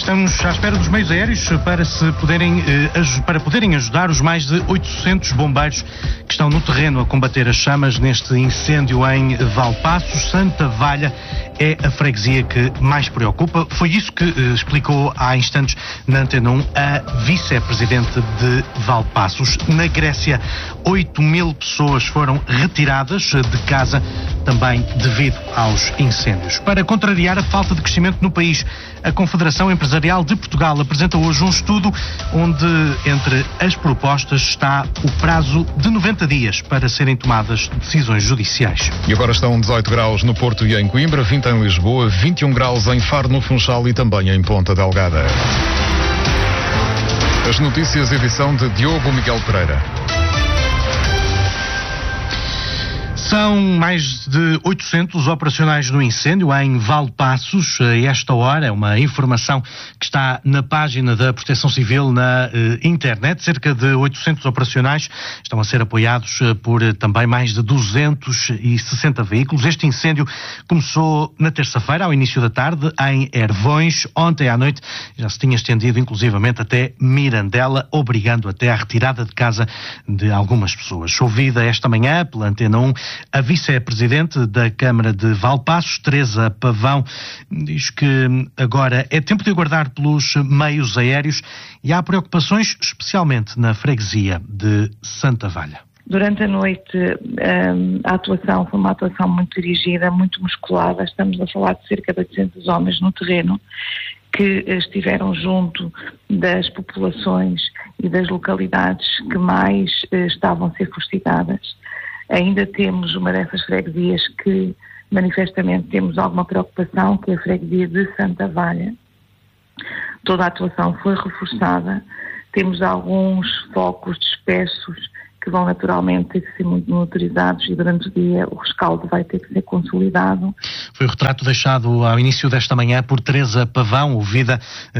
Estamos à espera dos meios aéreos para poderem ajudar os mais de 800 bombeiros que estão no terreno a combater as chamas neste incêndio em Valpaços. Santa Valha é a freguesia que mais preocupa. Foi isso que explicou há instantes na Antena 1 a vice-presidente de Valpaços. Na Grécia, 8.000 pessoas foram retiradas de casa também devido aos incêndios. Para contrariar a falta de crescimento no país, a Confederação Empresarial de Portugal apresenta hoje um estudo onde, entre as propostas, está o prazo de 90 dias para serem tomadas decisões judiciais. E agora estão 18 graus no Porto e em Coimbra, 20 em Lisboa, 21 graus em Faro, no Funchal e também em Ponta Delgada. As notícias, edição de Diogo Miguel Pereira. São mais de 800 operacionais no incêndio em Valpaços. A esta hora é uma informação que está na página da Proteção Civil na internet. Cerca de 800 operacionais estão a ser apoiados por também mais de 260 veículos. Este incêndio começou na terça-feira, ao início da tarde, em Ervões. Ontem à noite já se tinha estendido inclusivamente até Mirandela, obrigando até à retirada de casa de algumas pessoas. Ouvida esta manhã pela Antena 1, a vice-presidente da Câmara de Valpaços, Teresa Pavão, diz que agora é tempo de aguardar pelos meios aéreos e há preocupações especialmente na freguesia de Santa Valha. Durante a noite a atuação foi uma atuação muito dirigida, muito musculada. Estamos a falar de cerca de 800 homens no terreno que estiveram junto das populações e das localidades que mais estavam a ser fustigadas. Ainda temos uma dessas freguesias que manifestamente temos alguma preocupação, que é a freguesia de Santa Valha. Toda a atuação foi reforçada, temos alguns focos dispersos que vão naturalmente ter que ser muito monitorizados e durante o dia o rescaldo vai ter que ser consolidado. Foi o retrato deixado ao início desta manhã por Teresa Pavão, ouvida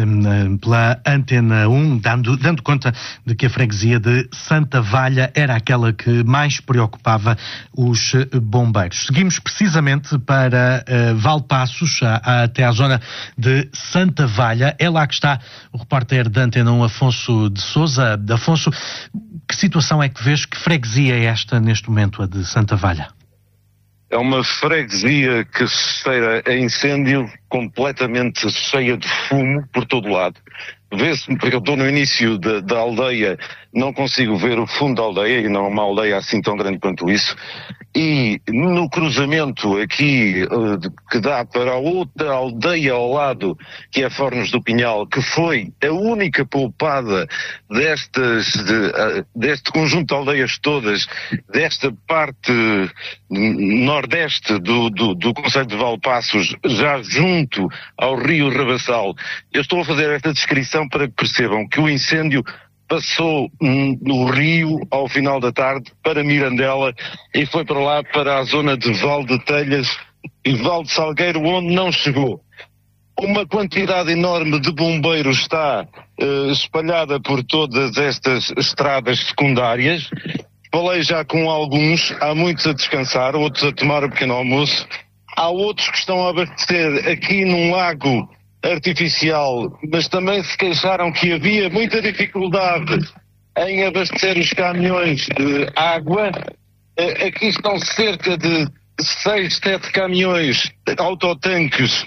pela Antena 1, dando conta de que a freguesia de Santa Valha era aquela que mais preocupava os bombeiros. Seguimos precisamente para Valpaços, até à zona de Santa Valha. É lá que está o repórter da Antena 1, Afonso de Sousa. Afonso, que situação é que vês? Que freguesia é esta neste momento, a de Santa Valha? É uma freguesia que se cheira a incêndio, completamente cheia de fumo por todo lado. Vê-se, porque eu estou no início da aldeia, não consigo ver o fundo da aldeia, e não é uma aldeia assim tão grande quanto isso. E no cruzamento aqui, que dá para a outra aldeia ao lado, que é Fornos do Pinhal, que foi a única poupada deste conjunto de aldeias todas, desta parte nordeste do concelho de Valpaços, já junto ao rio Rabassal. Eu estou a fazer esta descrição para que percebam que o incêndio passou no rio ao final da tarde para Mirandela e foi para lá, para a zona de Val de Telhas e Val de Salgueiro, onde não chegou. Uma quantidade enorme de bombeiros está espalhada por todas estas estradas secundárias. Falei já com alguns, há muitos a descansar, outros a tomar o pequeno almoço. Há outros que estão a abastecer aqui num lago artificial, mas também se queixaram que havia muita dificuldade em abastecer os caminhões de água. Aqui estão cerca de 6, 7 caminhões, autotanques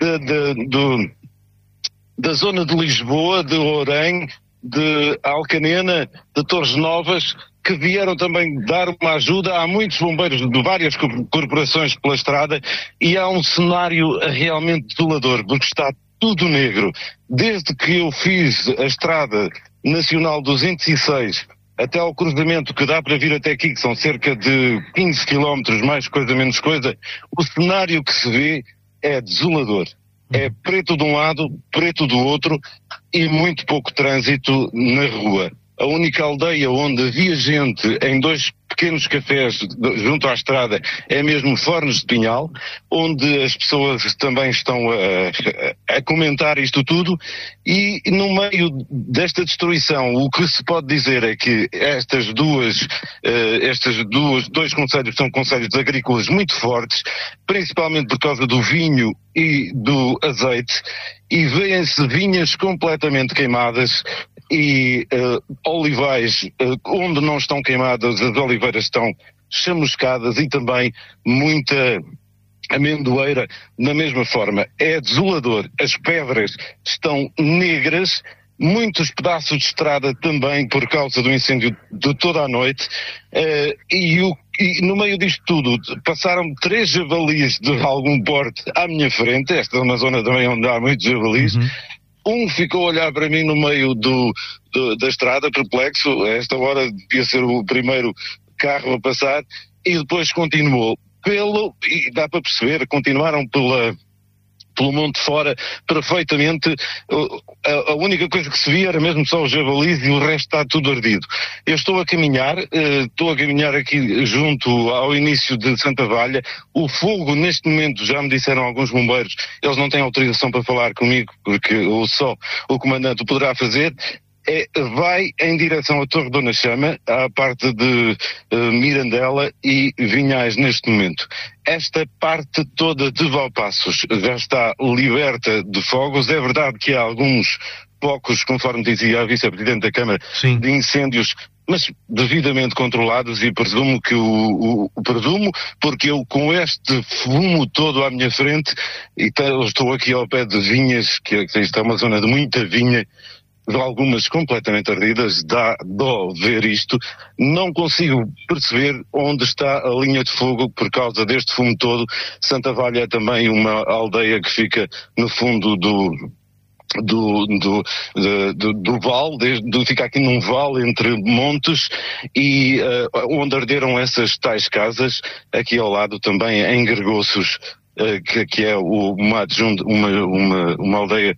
da zona de Lisboa, de Orém, de Alcanena, de Torres Novas, que vieram também dar uma ajuda. Há muitos bombeiros de várias corporações pela estrada e há um cenário realmente desolador, porque está tudo negro. Desde que eu fiz a Estrada Nacional 206 até ao cruzamento que dá para vir até aqui, que são cerca de 15 quilómetros, mais coisa menos coisa, o cenário que se vê é desolador. É preto de um lado, preto do outro e muito pouco trânsito na rua. A única aldeia onde havia gente em 2 pequenos cafés junto à estrada é mesmo Fornos de Pinhal, onde as pessoas também estão a comentar isto tudo, e no meio desta destruição o que se pode dizer é que estes dois concelhos são concelhos agrícolas muito fortes, principalmente por causa do vinho e do azeite, e vêem-se vinhas completamente queimadas e olivais onde não estão queimadas, as oliveiras estão chamuscadas, e também muita amendoeira na mesma forma. É desolador, as pedras estão negras, muitos pedaços de estrada também por causa do incêndio de toda a noite, e no meio disto tudo passaram 3 javalis de algum porte à minha frente. Esta é uma zona também onde há muitos javalis. Um ficou a olhar para mim no meio da estrada, perplexo. A esta hora devia ser o primeiro carro a passar, e depois continuou e dá para perceber, continuaram pelo monte fora perfeitamente. A única coisa que se via era mesmo só os javalis, e o resto está tudo ardido. Eu estou a caminhar aqui junto ao início de Santa Valha. O fogo, neste momento, já me disseram alguns bombeiros, eles não têm autorização para falar comigo, porque só o comandante o poderá fazer. Vai em direção à Torre Dona Chama, à parte de Mirandela e Vinhais neste momento. Esta parte toda de Valpaços já está liberta de fogos. É verdade que há alguns poucos, conforme dizia a Vice-Presidente da Câmara, sim, de incêndios, mas devidamente controlados, e presumo porque eu, com este fumo todo à minha frente, e estou aqui ao pé de vinhas, que isto é uma zona de muita vinha, de algumas completamente ardidas, dá dó ver isto. Não consigo perceber onde está a linha de fogo por causa deste fumo todo. Santa Valha é também uma aldeia que fica no fundo do vale, fica aqui num vale entre montes, e onde arderam essas tais casas. Aqui ao lado também em Gregoços, que é uma aldeia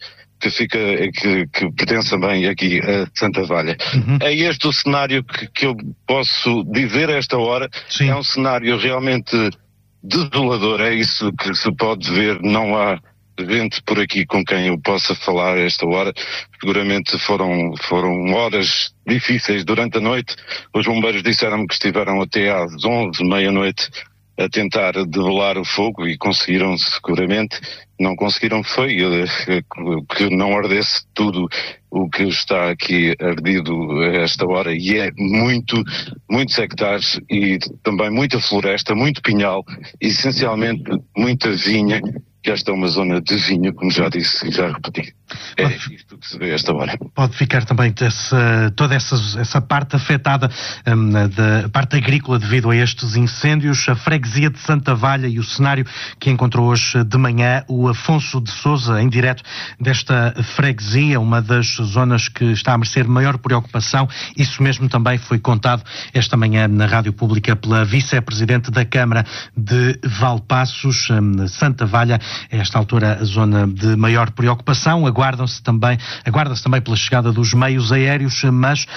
que pertence também aqui a Santa Valha. É este o cenário que eu posso dizer a esta hora. Sim. É um cenário realmente desolador, é isso que se pode ver. Não há gente por aqui com quem eu possa falar a esta hora. Seguramente foram horas difíceis durante a noite. Os bombeiros disseram-me que estiveram até às 11, meia-noite, a tentar debelar o fogo, e conseguiram seguramente. Não conseguiram foi que não ardesse tudo o que está aqui ardido a esta hora, e é muitos hectares, e também muita floresta, muito pinhal, e essencialmente muita vinha, que esta é uma zona de vinho, como já disse e já repeti. É isto que se vê a esta hora. Pode ficar também toda essa parte afetada da parte agrícola devido a estes incêndios, a freguesia de Santa Valha, e o cenário que encontrou hoje de manhã o Afonso de Sousa, em direto desta freguesia, uma das zonas que está a merecer maior preocupação. Isso mesmo também foi contado esta manhã na Rádio Pública pela Vice-Presidente da Câmara de Valpaços. Santa Valha, a esta altura, a zona de maior preocupação. Aguarda-se também pela chegada dos meios aéreos, mas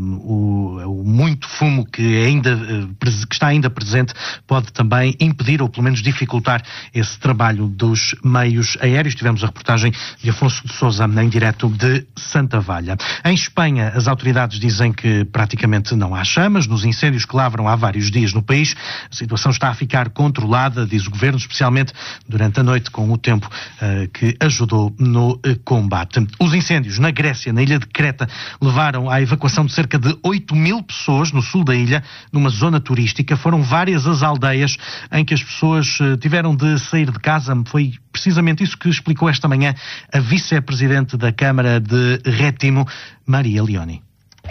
o muito fumo que está ainda presente pode também impedir, ou pelo menos dificultar, esse trabalho dos meios aéreos. Tivemos a reportagem de Afonso de Sousa em direto de Santa Valha. Em Espanha, as autoridades dizem que praticamente não há chamas nos incêndios que lavram há vários dias no país. A situação está a ficar controlada, diz o governo, especialmente durante a noite, com o tempo que ajudou no combate. Os incêndios na Grécia, na ilha de Creta, levaram à evacuação de cerca de 8.000 pessoas no sul da ilha, numa zona turística. Foram várias as aldeias em que as pessoas tiveram de sair de casa. Foi precisamente isso que explicou esta manhã a Vice-Presidente da Câmara de Rétimo, Maria Leoni.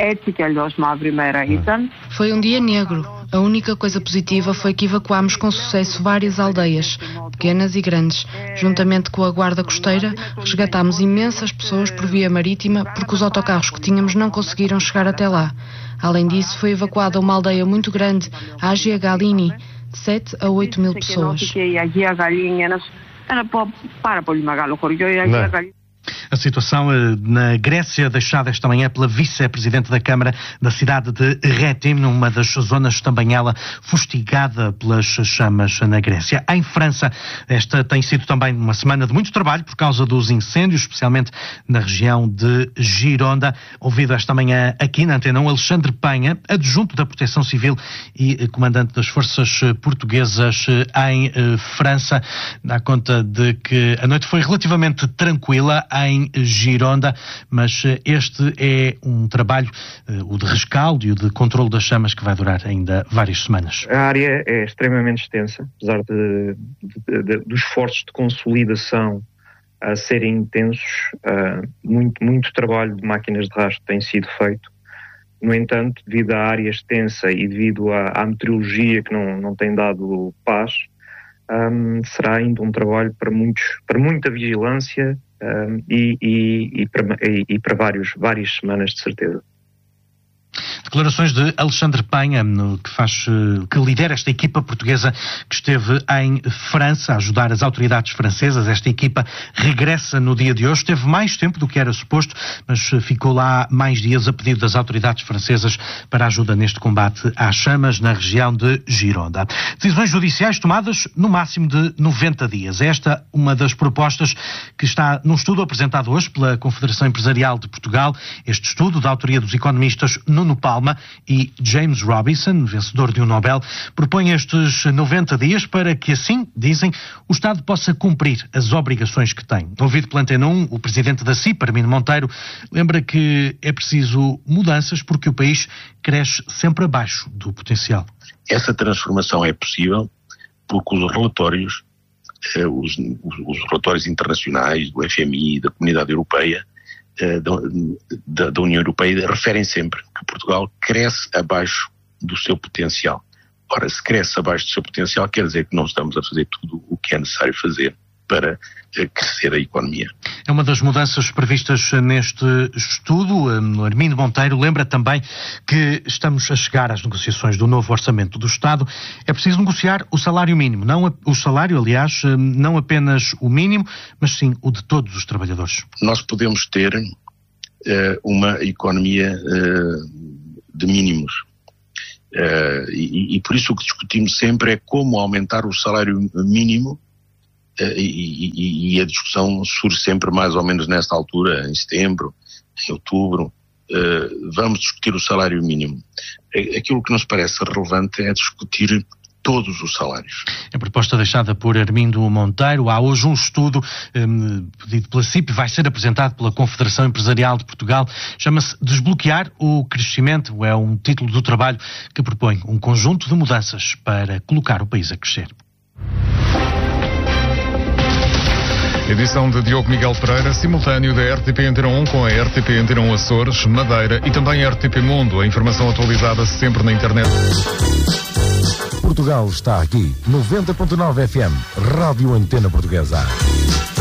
Foi um dia negro. A única coisa positiva foi que evacuámos com sucesso várias aldeias, pequenas e grandes. Juntamente com a Guarda Costeira, resgatámos imensas pessoas por via marítima, porque os autocarros que tínhamos não conseguiram chegar até lá. Além disso, foi evacuada uma aldeia muito grande, a Agia Galini, de 7 a 8 mil pessoas. A situação na Grécia, deixada esta manhã pela vice-presidente da Câmara da cidade de Rétim, numa das zonas também ela fustigada pelas chamas na Grécia. Em França, esta tem sido também uma semana de muito trabalho por causa dos incêndios, especialmente na região de Gironda. Ouvido esta manhã aqui na Antena 1, Alexandre Penha, adjunto da Proteção Civil e comandante das Forças Portuguesas em França, dá conta de que a noite foi relativamente tranquila em Gironda, mas este é um trabalho, o de rescaldo e o de controle das chamas, que vai durar ainda várias semanas. A área é extremamente extensa, apesar dos esforços de consolidação a serem intensos, muito trabalho de máquinas de rastro tem sido feito. No entanto, devido à área extensa e devido à meteorologia que não tem dado paz, será ainda um trabalho para muita vigilância e para várias semanas de certeza. Declarações de Alexandre Penha, que lidera esta equipa portuguesa que esteve em França a ajudar as autoridades francesas. Esta equipa regressa no dia de hoje. Teve mais tempo do que era suposto, mas ficou lá mais dias a pedido das autoridades francesas para ajuda neste combate às chamas na região de Gironda. Decisões judiciais tomadas no máximo de 90 dias. Esta uma das propostas que está num estudo apresentado hoje pela Confederação Empresarial de Portugal. Este estudo, da autoria dos economistas Nuno Palma e James Robinson, vencedor de um Nobel, propõe estes 90 dias para que, assim, dizem, o Estado possa cumprir as obrigações que tem. Ouvido pela Antena 1, o presidente da CIP, Armindo Monteiro, lembra que é preciso mudanças porque o país cresce sempre abaixo do potencial. Essa transformação é possível porque os relatórios, os relatórios internacionais, do FMI, da Comunidade Europeia, da União Europeia, referem sempre que Portugal cresce abaixo do seu potencial. Ora, se cresce abaixo do seu potencial, quer dizer que não estamos a fazer tudo o que é necessário fazer para crescer a economia. É uma das mudanças previstas neste estudo. Armindo Monteiro lembra também que estamos a chegar às negociações do novo orçamento do Estado. É preciso negociar o salário mínimo, não apenas o mínimo, mas sim o de todos os trabalhadores. Nós podemos ter uma economia de mínimos. E por isso o que discutimos sempre é como aumentar o salário mínimo. E a discussão surge sempre mais ou menos nesta altura, em setembro, em outubro. Vamos discutir o salário mínimo. Aquilo que nos parece relevante é discutir todos os salários. A proposta deixada por Armindo Monteiro. Há hoje um estudo pedido pela CIP, vai ser apresentado pela Confederação Empresarial de Portugal. Chama-se Desbloquear o Crescimento. É um título do trabalho que propõe um conjunto de mudanças para colocar o país a crescer. Edição de Diogo Miguel Pereira, simultâneo da RTP Antena 1 com a RTP Antena 1 Açores, Madeira e também a RTP Mundo. A informação atualizada sempre na internet. Portugal está aqui, 90.9 FM, Rádio Antena Portuguesa.